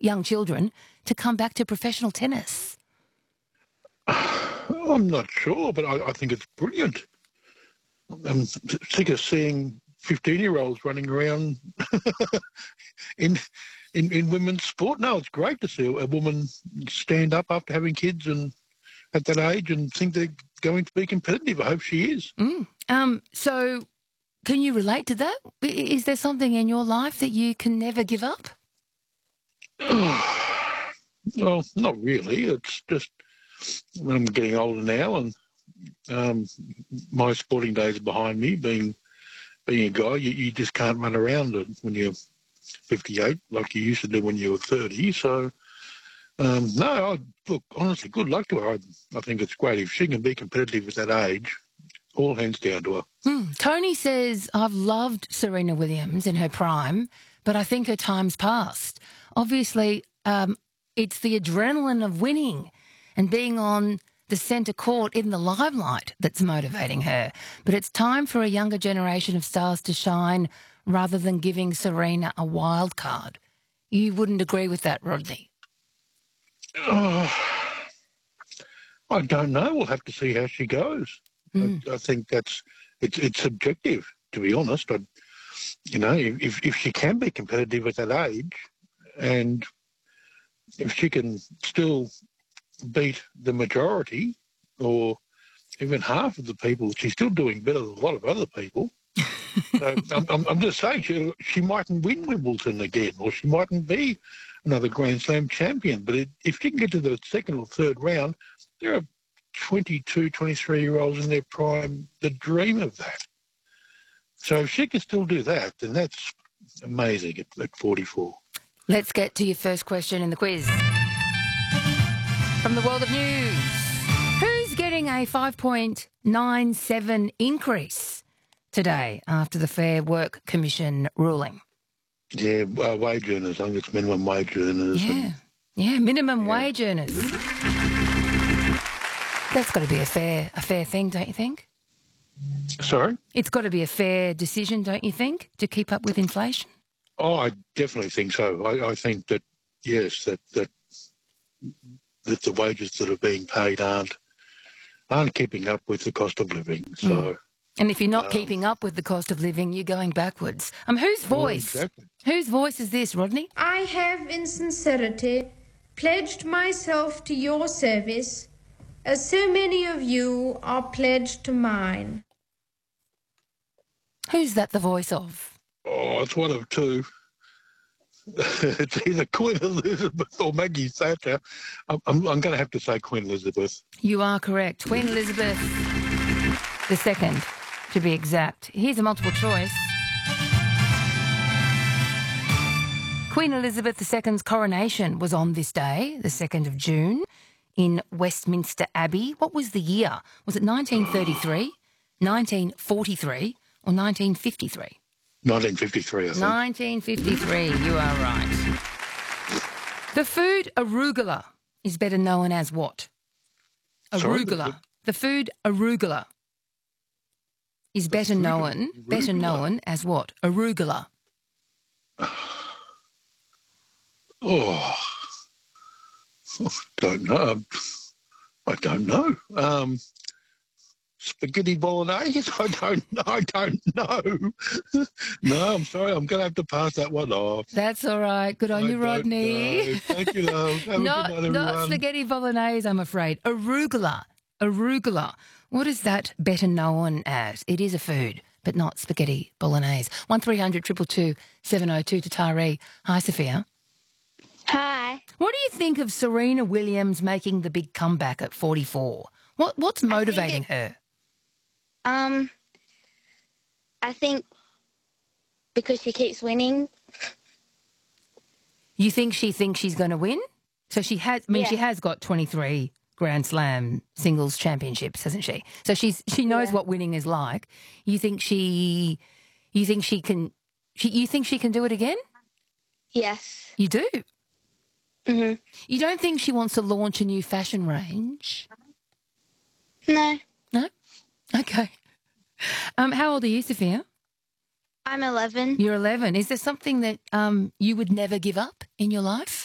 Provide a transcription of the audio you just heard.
young children to come back to professional tennis? I'm not sure, but I think it's brilliant. I'm sick of seeing 15-year-olds running around in women's sport. No, it's great to see a woman stand up after having kids and at that age and think they're going to be competitive. I hope she is. So can you relate to that? Is there something in your life that you can never give up? Well, not really. It's just when I'm getting older now and my sporting days are behind me, being a guy, you just can't run around when you're 58 like you used to do when you were 30. So, no, look, honestly, good luck to her. I think it's great. If she can be competitive at that age, all hands down to her. Tony says, I've loved Serena Williams in her prime, but I think her time's passed. Obviously, it's the adrenaline of winning and being on the centre court in the limelight that's motivating her. But it's time for a younger generation of stars to shine rather than giving Serena a wild card. You wouldn't agree with that, Rodney? I don't know. We'll have to see how she goes. I think it's subjective, to be honest. If she can be competitive at that age and if she can still beat the majority or even half of the people, she's still doing better than a lot of other people. So I'm just saying she mightn't win Wimbledon again, or she mightn't be another Grand Slam champion. But if she can get to the second or third round, there are 22, 23-year-olds in their prime that dream of that. So if she can still do that, then that's amazing at 44. Let's get to your first question in the quiz. From the world of news, who's getting a 5.97 increase today after the Fair Work Commission ruling? Yeah, wage earners. I think it's minimum wage earners. Minimum wage earners. That's got to be a fair thing, don't you think? Sorry? It's got to be a fair decision, don't you think, to keep up with inflation? Oh, I definitely think so. I think that, yes, that the wages that are being paid aren't keeping up with the cost of living. So, and if you're not keeping up with the cost of living, you're going backwards. Whose voice? Exactly. Whose voice is this, Rodney? I have in sincerity pledged myself to your service, as so many of you are pledged to mine. Who's that the voice of? Oh, it's one of two. It's either Queen Elizabeth or Maggie Thatcher. I'm going to have to say Queen Elizabeth. You are correct. Queen Elizabeth II, to be exact. Here's a multiple choice. Queen Elizabeth II's coronation was on this day, the 2nd of June, in Westminster Abbey. What was the year? Was it 1933, 1943 or 1953? 1953, I think. 1953, you are right. The food arugula is better known as what? Arugula. Sorry? The food arugula is better known as what? Arugula. Oh, don't know. I don't know. Spaghetti bolognese? I don't know. No, I'm sorry. I'm going to have to pass that one off. That's all right. Good on you, Rodney. Thank you, love. Have a good night, everyone. Not spaghetti bolognese, I'm afraid. Arugula. Arugula. What is that better known as? It is a food, but not spaghetti bolognese. 1300 222 702 to Tari. Hi, Sophia. Hi. What do you think of Serena Williams making the big comeback at 44? What's motivating her? I think because she keeps winning. You think she thinks she's going to win? So she has. I mean, she has got 23 Grand Slam singles championships, hasn't she? So she knows what winning is like. You think she can do it again? Yes. You do. Mhm. You don't think she wants to launch a new fashion range? No. No. Okay. How old are you, Sophia? I'm 11. You're 11. Is there something that you would never give up in your life?